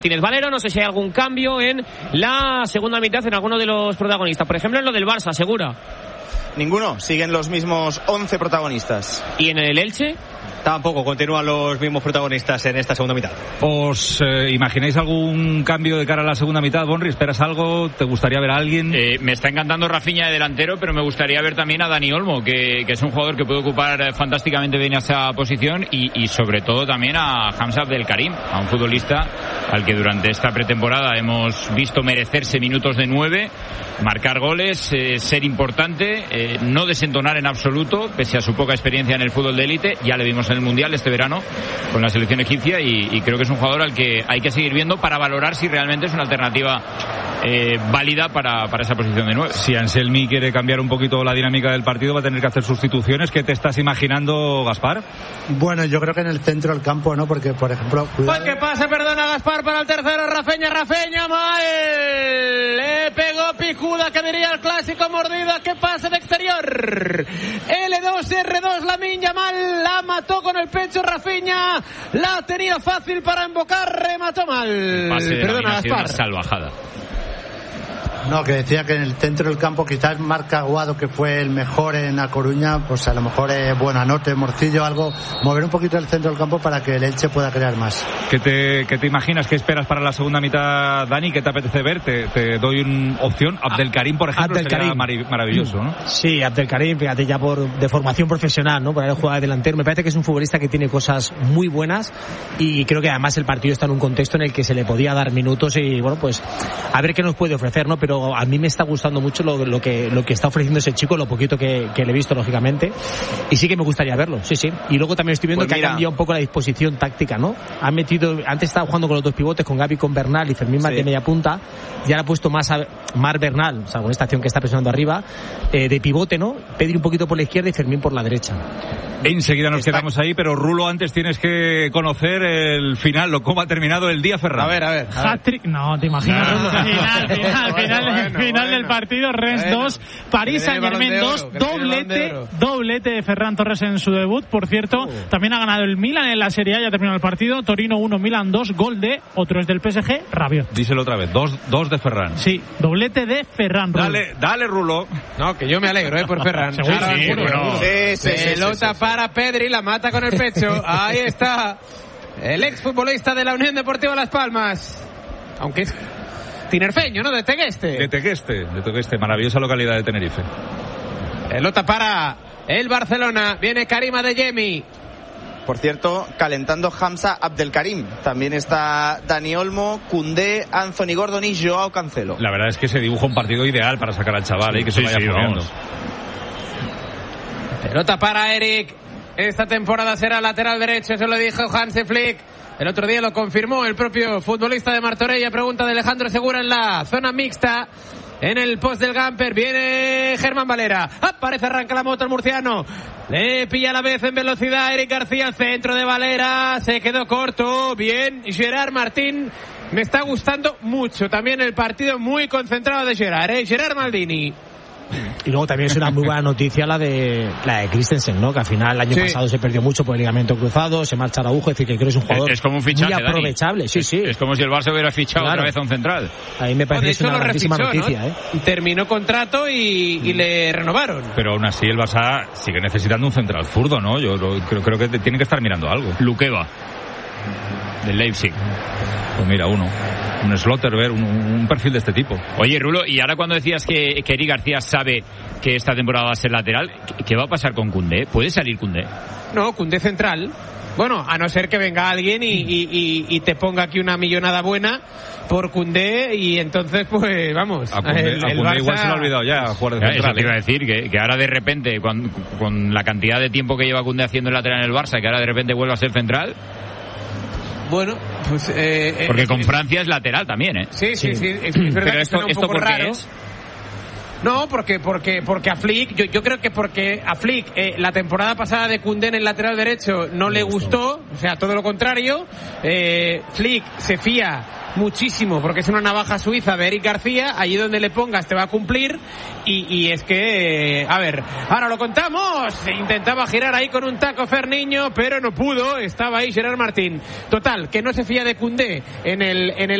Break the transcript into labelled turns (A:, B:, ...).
A: Martínez Valero. No sé si hay algún cambio en la segunda mitad en alguno de los protagonistas. Por ejemplo, en lo del Barça, ¿segura?
B: Ninguno, siguen los mismos 11 protagonistas.
A: ¿Y en el Elche?
C: Tampoco, continúan los mismos protagonistas en esta segunda mitad.
D: ¿Os imagináis algún cambio de cara a la segunda mitad, Bonri? ¿Esperas algo? ¿Te gustaría ver a alguien?
E: Me está encantando Rafinha de delantero, pero me gustaría ver también a Dani Olmo, que es un jugador que puede ocupar fantásticamente bien esa posición, y sobre todo también a Hamza Abdelkarim, a un futbolista al que durante esta pretemporada hemos visto merecerse minutos de 9, marcar goles, ser importante, no desentonar en absoluto, pese a su poca experiencia en el fútbol de élite. Ya le vimos en el Mundial este verano con la selección egipcia, y creo que es un jugador al que hay que seguir viendo para valorar si realmente es una alternativa válida para esa posición de 9.
D: Si Anselmi quiere cambiar un poquito la dinámica del partido, va a tener que hacer sustituciones. ¿Qué te estás imaginando, Gaspar?
F: Bueno, yo creo que en el centro del campo, ¿no? Porque, por ejemplo...
A: ¿Qué pasa? Perdona, Gaspar, para el tercero. Rafinha, mal. Le pegó picuda, que diría el clásico, mordida. ¿Qué pasa de exterior? L2, R2, Lamine Yamal la mató con el pecho. Rafinha la tenía fácil para embocar, remató mal.
E: Perdona, Gaspar. Una salvajada.
F: No, que decía que en el centro del campo quizás Marc Aguado, que fue el mejor en A Coruña, pues a lo mejor Buenanote, Morcillo, algo, mover un poquito el centro del campo para que el Elche pueda crear más.
D: ¿Qué te imaginas? ¿Qué esperas para la segunda mitad, Dani? ¿Qué te apetece ver? Te doy una opción. Abdelkarim, por ejemplo, sería maravilloso, ¿no?
G: Sí, Abdelkarim, fíjate, ya de formación profesional, ¿no? Por haber jugado de delantero. Me parece que es un futbolista que tiene cosas muy buenas, y creo que además el partido está en un contexto en el que se le podía dar minutos, y bueno, pues a ver qué nos puede ofrecer, ¿no? Pero a mí me está gustando mucho lo que está ofreciendo ese chico, lo poquito que le he visto, lógicamente, y sí que me gustaría verlo, sí. Y luego también estoy viendo que ha cambiado un poco la disposición táctica, ¿no? Antes estaba jugando con los dos pivotes, con Gavi, con Bernal y Fermín Martínez media punta, y ahora ha puesto más a Mar Bernal, o sea, con esta acción que está presionando arriba, de pivote, ¿no? Pedri un poquito por la izquierda y Fermín por la derecha.
D: Enseguida nos quedamos ahí, pero Rulo, antes tienes que conocer el final, cómo ha terminado el día, Ferran.
C: A ver.
H: Hat-trick, no, te imaginas. Final del partido, Rennes 2, París Saint-Germain 2, doblete de Ferran Torres en su debut. Por cierto, también ha ganado el Milan en la Serie A, ya terminó el partido. Torino 1, Milan 2, gol de otro es del PSG, Rabiot.
D: Díselo otra vez, dos de Ferran.
H: Sí, doblete de Ferran.
D: Dale, Rulo.
C: No, que yo me alegro, por Ferran. Pelota para Pedri, la mata con el pecho. Ahí está el exfutbolista de la Unión Deportiva Las Palmas, aunque es tinerfeño, ¿no? De Tegueste, maravillosa localidad de Tenerife. Pelota para el Barcelona, viene Karim Adeyemi.
B: Por cierto, calentando Hamza Abdelkarim. También está Dani Olmo, Koundé, Anthony Gordon y Joao Cancelo.
D: La verdad es que se dibuja un partido ideal para sacar al chaval, y que se vaya fogueando.
C: Pelota para Eric. Esta temporada será lateral derecho, eso lo dijo Hansi Flick. El otro día lo confirmó el propio futbolista de Martorell. Pregunta de Alejandro Segura en la zona mixta. En el post del Gamper viene Germán Valera. Aparece, arranca la moto el murciano. Le pilla a la vez en velocidad Eric García, al centro de Valera. Se quedó corto. Bien, Gerard Martín. Me está gustando mucho también el partido, muy concentrado de Gerard, Gerard Maldini.
G: Y luego también es una muy buena noticia la de Christensen, ¿no? Que al final el año pasado se perdió mucho por el ligamento cruzado, se marcha Araujo, es decir, que creo que es un jugador
E: es como un fichaje,
G: muy aprovechable.
E: Dani. Sí. Es como si el Barça hubiera fichado otra vez a un central.
G: A mí me parece que es una grandísima noticia,
C: ¿no? Terminó contrato y le renovaron.
D: Pero aún así el Barça sigue necesitando un central zurdo, ¿no? Yo creo que tiene que estar mirando algo.
E: Lukeba, del Leipzig.
D: Pues mira, un Slotterberg, un perfil de este tipo.
E: Oye, Rulo, y ahora cuando decías que Eric García sabe que esta temporada va a ser lateral, ¿qué va a pasar con Koundé? ¿Puede salir Koundé?
C: No, Koundé central. Bueno, a no ser que venga alguien y te ponga aquí una millonada buena por Koundé, y entonces pues vamos.
D: A Koundé
C: Barça...
D: igual se lo ha olvidado ya jugar de central.
E: Eso te iba a decir, que ahora de repente, con la cantidad de tiempo que lleva Koundé haciendo el lateral en el Barça, que ahora de repente vuelva a ser central.
C: Bueno, pues...
E: porque con Francia es lateral también, ¿eh?
C: Sí. Es verdad.
E: Pero
C: que
E: esto
C: ¿por qué
E: raro.
C: Es? No, porque a Flick, yo creo que porque a Flick la temporada pasada de Koundé en el lateral derecho no le gustó, o sea, todo lo contrario. Flick se fía muchísimo, porque es una navaja suiza de Eric García, allí donde le pongas te va a cumplir, y es que, a ver, ahora lo contamos, intentaba girar ahí con un taco Ferniño, pero no pudo, estaba ahí Gerard Martín. Total, que no se fía de Koundé en el